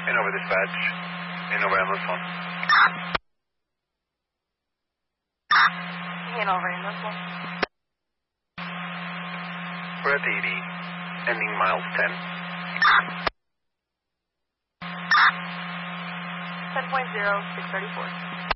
Hanover dispatch. Hanover ambulance one. Hanover ambulance one. We're at 80, ending miles 10. 10.0, 634.